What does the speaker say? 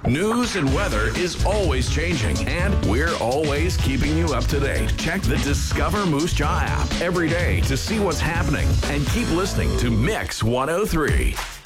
News and weather is always changing, and we're always keeping you up to date. Check the Discover Moose Jaw app every day to see what's happening, and keep listening to Mix 103.